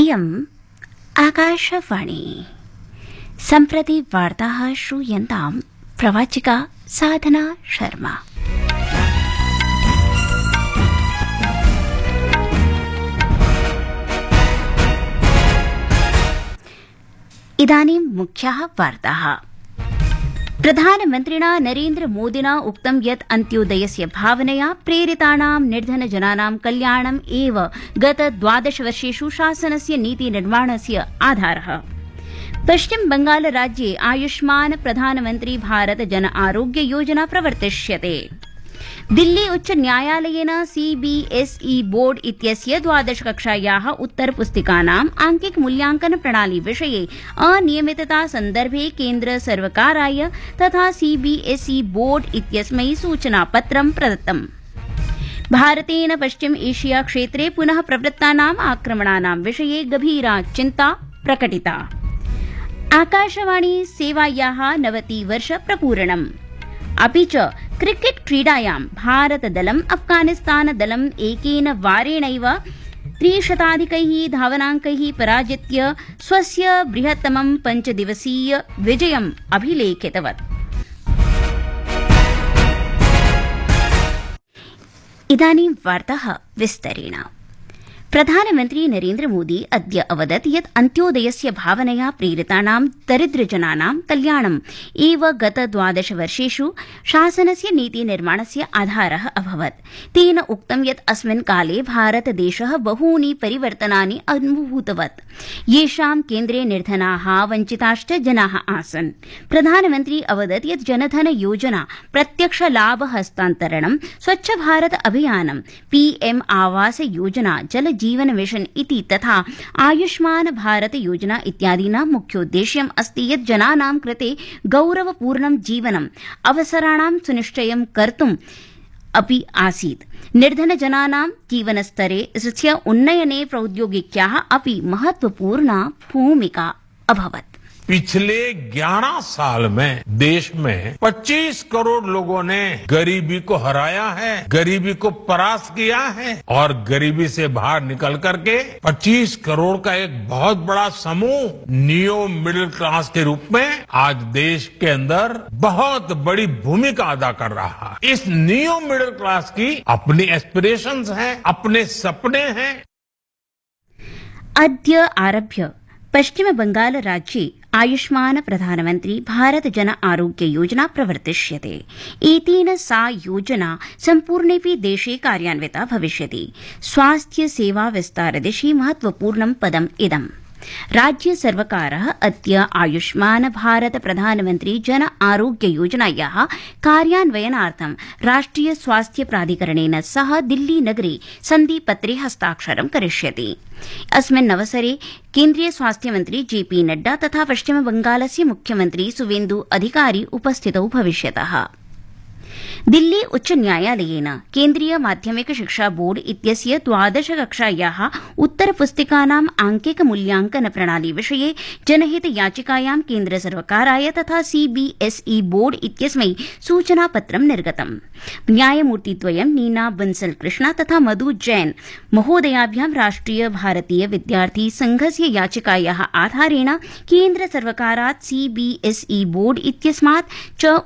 इयम् आकाशवाणी। सम्प्रति वार्ताः श्रूयन्ताम् प्रवाचिका साधना शर्मा। इदानीं मुख्याः वार्ताः। प्रधानमन्त्रिणा नरेन्द्र मोदिना उक्तं यत् अन्त्योदयस्य भावनया प्रेरितानां निर्धनजनानां कल्याणम् एव गत 12 वर्षेषु शासनस्य नीतिनिर्माणस्य आधारः। पश्चिम बंगाल राज्ये आयुष्मान प्रधानमन्त्री भारत जन आरोग्य योजना प्रवर्तिष्यते। दिल्ली उच्च न्यायालयेन सीबीएसई बोर्ड इत्यस्य 12 कक्षायाः उत्तरपुस्तिकानाम् आंकिक मूल्यांकन प्रणाली विषये अनियमितता सन्दर्भे केन्द्र सर्वकाराय तथा सीबीएसई बोर्ड इत्यस्मै सूचनापत्रं प्रदत्तम्। भारतेन पश्चिम एशिया क्षेत्रे पुनः प्रवृत्तानाम् आक्रमणानां विषये गभीरा चिन्ता प्रकटिता। आकाशवाणी सेवायाः 90 वर्ष प्रपूरणम्। अपि च क्रिकेट क्रीडायां भारतदलम् अफगानिस्तानदलम् एकेन वारेणैव 300 धावनाङ्कैः पराजित्य स्वस्य बृहत्तमं 5 दिवसीय विजयम् अभिलेखितवत्। इदानीं वार्ताः विस्तरेण। प्रधानमन्त्री नरेन्द्र मोदी अद्य अवदत् यत् अन्त्योदयस्य भावनया प्रेरितानां दरिद्रजनानां कल्याणम् एव गत 12 वर्षेषु शासनस्य नीतिनिर्माणस्य आधारः अभवत्। तेन उक्तं यत् अस्मिन् काले भारतदेशः बहूनि परिवर्तनानि अनुभूतवत्, येषां केन्द्रे निर्धनाः वञ्चिताश्च जनाः आसन्। प्रधानमन्त्री अवदत् यत् जनधन योजना, प्रत्यक्ष लाभ हस्तान्तरणं, स्वच्छ भारत अभियानं, पीएम आवास योजना, जल जीवन मिशन इति तथा आयुष्मान भारत योजना इत्यादीनां मुख्योद्देश्यम् अस्ति यत् जनानां कृते गौरवपूर्णं जीवनम् अवसराणां सुनिश्चयं कर्तुम् अपि आसीत्। निर्धनजनानां जीवनस्तरे उन्नयने प्रौद्योगिक्याः अपि महत्वपूर्णा भूमिका अभवत्। पिछले 11 साल में देश में 25 करोड़ लोगों ने गरीबी को हराया है, गरीबी को परास्त किया है और गरीबी से बाहर निकल करके 25 करोड़ का एक बहुत बड़ा समूह नियो मिडिल क्लास के रूप में आज देश के अंदर बहुत बड़ी भूमिका अदा कर रहा है। इस नियो मिडिल क्लास की अपनी एस्पिरेशंस हैं, अपने सपने हैं। अद्य आरभ्य पश्चिम बंगाल राज्ये आयुष्मान प्रधानमन्त्री भारत जन आरोग्य योजना प्रवर्तिष्यते। एतेन सा योजना सम्पूर्णेऽपि देशे कार्यान्विता भविष्यति। स्वास्थ्य सेवा विस्तारदिशि महत्वपूर्णं पदम् इदम्। राज्य सर्वकारः अद्य आयुष्मान भारत प्रधानमन्त्री जन आरोग्य योजनायाः कार्यान्वयनार्थं राष्ट्रिय स्वास्थ्य प्राधिकरणेन सह दिल्ली नगरे सन्धिपत्रे हस्ताक्षरं करिष्यति। अस्मिन् अवसरे केन्द्रीय स्वास्थ्य मन्त्री जेपी नड्डा तथा पश्चिम बंगालस्य मुख्यमन्त्री सुवेन्दु अधिकारी उपस्थितौ भविष्यतः। दिल्ली उच्च न्यायालयेन केन्द्रीय माध्यमिक शिक्षा बोर्ड इत्यस्य 12 कक्षायाः उत्तरपुस्तिकानाम् आंकिक मूल्यांकन प्रणाली विषये जनहित याचिकायां केन्द्र सर्वकाराय तथा सीबीएसई बोर्ड इत्यस्मै सूचनापत्रं निर्गतम्। न्यायमूर्तिद्वयं नीना बंसल कृष्णा तथा मधु जैन महोदयाभ्यां राष्ट्रिय भारतीय विद्यार्थी संघस्य याचिकायाः आधारेण केन्द्र सर्वकारात् सीबीएसई बोर्ड इत्यस्मात् च